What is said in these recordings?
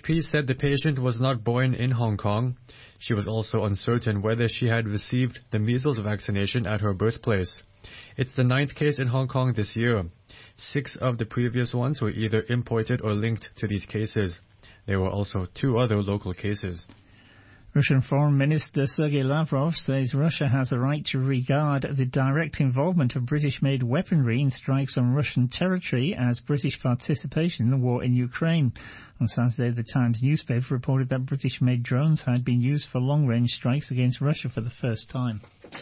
CHP said the patient was not born in Hong Kong. She was also uncertain whether she had received the measles vaccination at her birthplace. It's the 9th case in Hong Kong this year. 6 of the previous ones were either imported or linked to these cases. There were also 2 other local cases. Russian Foreign Minister Sergei Lavrov says Russia has a right to regard the direct involvement of British-made weaponry in strikes on Russian territory as British participation in the war in Ukraine. On Saturday, the Times newspaper reported that British-made drones had been used for long-range strikes against Russia for the first time.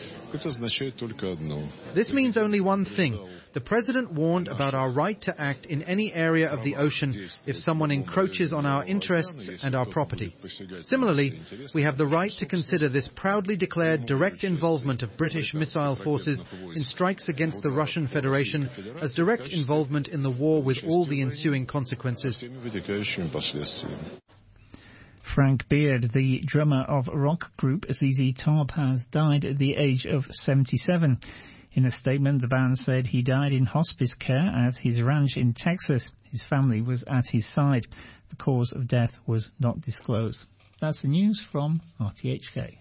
This means only one thing. The President warned about our right to act in any area of the ocean if someone encroaches on our interests and our property. Similarly, we have the right to consider this proudly declared direct involvement of British missile forces in strikes against the Russian Federation as direct involvement in the war with all the ensuing consequences. Frank Beard, the drummer of rock group ZZ Top, has died at the age of 77. In a statement, the band said he died in hospice care at his ranch in Texas. His family was at his side. The cause of death was not disclosed. That's the news from RTHK.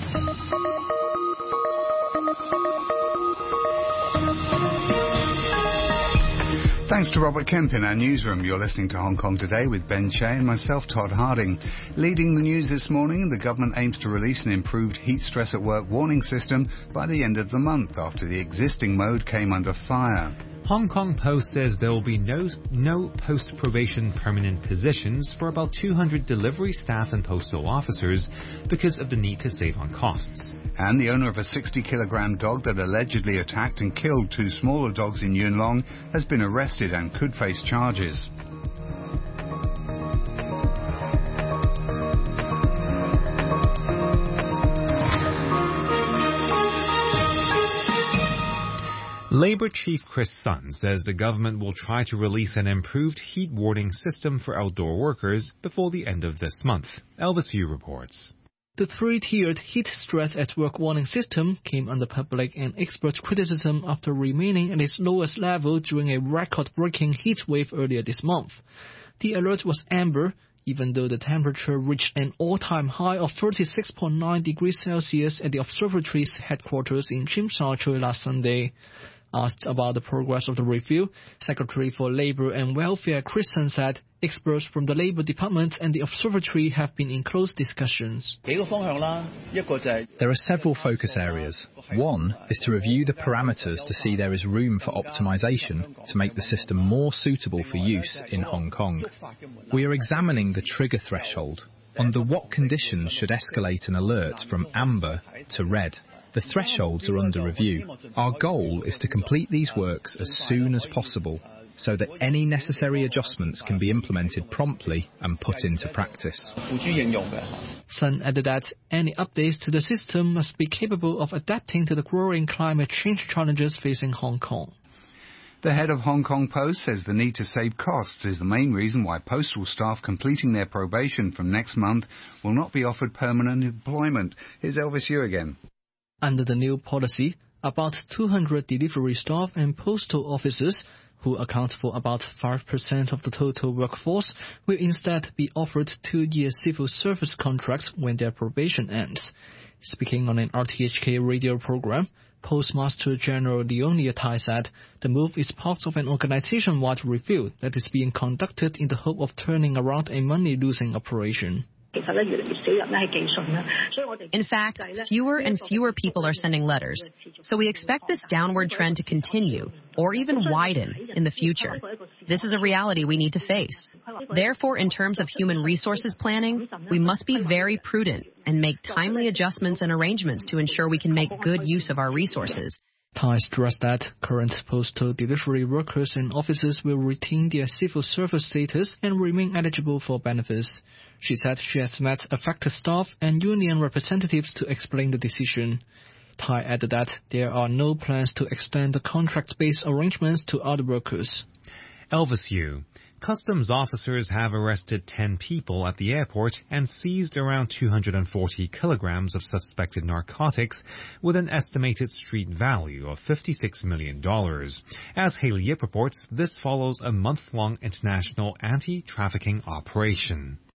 Thanks to Robert Kemp in our newsroom. You're listening to Hong Kong Today with Ben Che and myself, Todd Harding. Leading the news this morning, the government aims to release an improved heat stress at work warning system by the end of the month after the existing mode came under fire. Hong Kong Post says there will be no post-probation permanent positions for about 200 delivery staff and postal officers because of the need to save on costs. And the owner of a 60-kilogram dog that allegedly attacked and killed 2 smaller dogs in Yuen Long has been arrested and could face charges. Labour Chief Chris Sun says the government will try to release an improved heat warning system for outdoor workers before the end of this month. Elvis Yu reports. The 3-tiered heat stress at work warning system came under public and expert criticism after remaining at its lowest level during a record-breaking heat wave earlier this month. The alert was amber, even though the temperature reached an all-time high of 36.9 degrees Celsius at the observatory's headquarters in Tsim Sha Tsui last Sunday. Asked about the progress of the review, Secretary for Labour and Welfare Chris Sun said experts from the Labour Department and the observatory have been in close discussions. There are several focus areas. One is to review the parameters to see there is room for optimization to make the system more suitable for use in Hong Kong. We are examining the trigger threshold. Under what conditions should escalate an alert from amber to red? The thresholds are under review. Our goal is to complete these works as soon as possible so that any necessary adjustments can be implemented promptly and put into practice. Sun added that any updates to the system must be capable of adapting to the growing climate change challenges facing Hong Kong. The head of Hong Kong Post says the need to save costs is the main reason why postal staff completing their probation from next month will not be offered permanent employment. Here's Elvis Yu again. Under the new policy, about 200 delivery staff and postal officers, who account for about 5% of the total workforce, will instead be offered 2-year civil service contracts when their probation ends. Speaking on an RTHK radio program, Postmaster General Leonia Tai said the move is part of an organization-wide review that is being conducted in the hope of turning around a money-losing operation. In fact, fewer and fewer people are sending letters, so we expect this downward trend to continue or even widen in the future. This is a reality we need to face. Therefore, in terms of human resources planning, we must be very prudent and make timely adjustments and arrangements to ensure we can make good use of our resources. Tai stressed that current postal delivery workers and officers will retain their civil service status and remain eligible for benefits. She said she has met affected staff and union representatives to explain the decision. Tai added that there are no plans to extend the contract-based arrangements to other workers. Elvis Yu. Customs officers have arrested 10 people at the airport and seized around 240 kilograms of suspected narcotics with an estimated street value of $56 million. As Haley Yip reports, this follows a month-long international anti-trafficking operation.